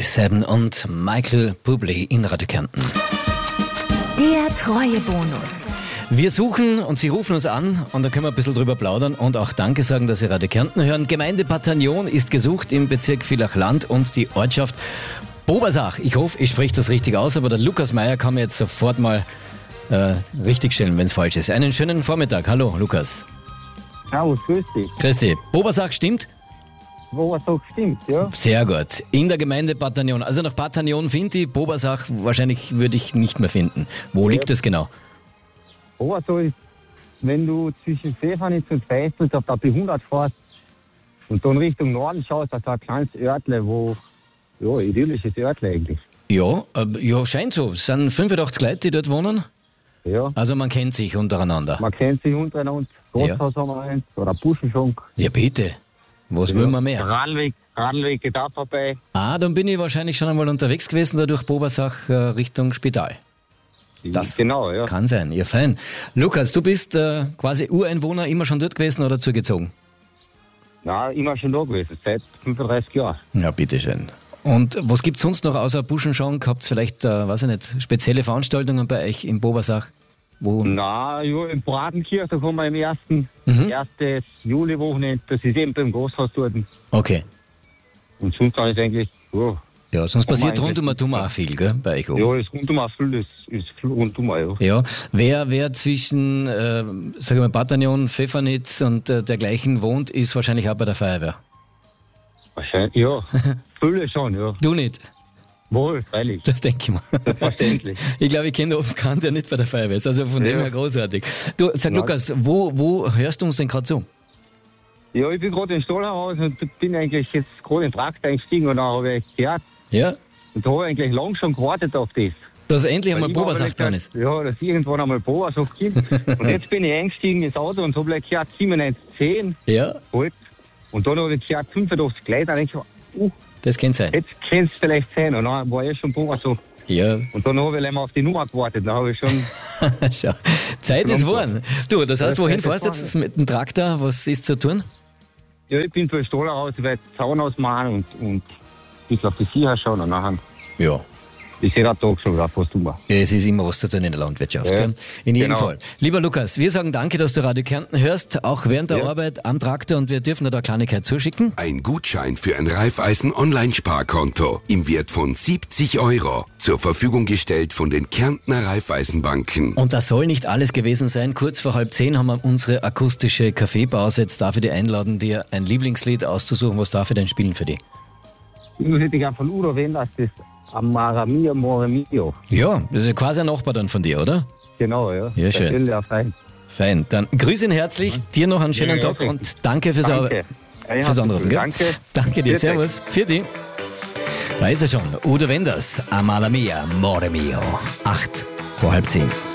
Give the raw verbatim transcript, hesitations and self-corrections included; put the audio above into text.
Seven und Michael Bublé in Radio Kärnten. Der Treuebonus. Wir suchen und Sie rufen uns an und da können wir ein bisschen drüber plaudern und auch Danke sagen, dass Sie Radio Kärnten hören. Gemeinde Bataillon ist gesucht im Bezirk Villach-Land und die Ortschaft Bobersach. Ich hoffe, ich spreche das richtig aus, aber der Lukas Meier kann mir jetzt sofort mal äh, richtig stellen, wenn es falsch ist. Einen schönen Vormittag. Hallo, Lukas. Servus, grüß dich. Grüß dich. Bobersach stimmt? Bobersach stimmt, ja. Sehr gut. In der Gemeinde Bataillon. Also nach Bataillon finde ich, Bobersach wahrscheinlich würde ich nicht mehr finden. Wo liegt das genau? Bobersach ist, wenn du zwischen Pfeffernitz und Feistels auf der B hundert fährst und dann Richtung Norden schaust, das ist ein kleines Örtle, wo, ja, idyllisches Örtle eigentlich. Ja, äh, ja, scheint so. Es sind fünfundachtzig Leute, die dort wohnen. Ja, Also man kennt sich untereinander. man kennt sich untereinander. Gasthaus haben wir eins, oder Buschenschank. Ja, bitte. Was will man mehr? Radweg, Radweg geht auch vorbei. Ah, dann bin ich wahrscheinlich schon einmal unterwegs gewesen, da durch Bobersach äh, Richtung Spital. Das Genau, ja. Kann sein, ja fein. Lukas, du bist äh, quasi Ureinwohner, immer schon dort gewesen oder zugezogen? Na, immer schon da gewesen, seit fünfunddreißig Jahren. Ja, bitteschön. Und was gibt es sonst noch außer Buschenschank? Habt ihr vielleicht, äh, weiß ich nicht, spezielle Veranstaltungen bei euch in Bobersach? Wo? Na, ja, in Bratenkirch, da kommen wir im ersten, Mhm. erstes Juli-Wochenende, das ist eben beim Gasthaus dort. Okay. Und sonst kann ich eigentlich, ja, Ja, sonst passiert eigentlich- rundum und um auch viel, gell, bei euch oben. ja, ist rundum auch viel, das ist viel rundum auch, ja. Ja, wer, wer zwischen, äh, sag ich mal, Bataillon, Pfeffernitz und äh, dergleichen wohnt, ist wahrscheinlich auch bei der Feuerwehr. Wahrscheinlich, ja. Viele schon, ja. Du nicht? Wohl, freilich. Das denke ich mal. Selbstverständlich. Ich glaube, ich kenne oft keinen, der nicht bei der Feuerwehr ist. Also von dem Ja. her großartig. Du, sag Ja. Lukas, wo, wo hörst du uns denn gerade zu? Ja, ich bin gerade im Stallhaus und bin eigentlich jetzt gerade in den Traktor eingestiegen und dann habe ich gehört Ja, und da habe ich eigentlich lang schon gewartet auf das. dass endlich einmal Weil ich habe Bobersach gleich dran gedacht, ist. Ja, dass irgendwann einmal Bobersach kommt. Und jetzt bin ich eingestiegen ins Auto und habe gleich gehört siebenundneunzig zehn Ja, halt. Und dann habe ich gehört fünfundachtzig Leute und ich dachte, uh, das kann sein. jetzt könnte es vielleicht sein. Und dann war ich schon Bobersach. Ja, Und dann habe ich einmal auf die Nummer gewartet. Dann habe ich schon, schau. Zeit ist geworden. Du, das heißt, Ja, wohin Zeit ist fährst du jetzt mit dem Traktor? Was ist zu tun? ja, ich bin für Stallhaus, ich werde Zaun ausmachen und, und ein bisschen auf die Viecher schauen und nachher Ja. ist jeder Tag schon wieder fast um. Es ist immer was zu tun in der Landwirtschaft. Ja, Gell? In jedem genau. Fall. Lieber Lukas, wir sagen danke, dass du Radio Kärnten hörst, auch während der Ja. Arbeit am Traktor, und wir dürfen dir da eine Kleinigkeit zuschicken. Ein Gutschein für ein Raiffeisen-Online-Sparkonto im Wert von siebzig Euro. Zur Verfügung gestellt von den Kärntner Raiffeisenbanken. Und das soll nicht alles gewesen sein. Kurz vor halb zehn haben wir unsere akustische Kaffeepause. Jetzt darf ich dich einladen, dir ein Lieblingslied auszusuchen. Was darf ich denn spielen für dich? Ich muss jetzt gerne von Udo erwähnen, dass das Amara Mia More Mio. Ja, das ist ja quasi ein Nachbar dann von dir, oder? Genau, ja. Ja, schön. Ja, fein. Fein. Dann grüße ihn herzlich, dir noch einen schönen Ja, Tag ja, und danke fürs, Ar- Danke. Ja, fürs Anrufen. Gell? Danke. Danke dir, Viert euch. servus. Für dich. Da ist er schon. Udo Wenders, Amala Mia, More Mio. Acht vor halb zehn.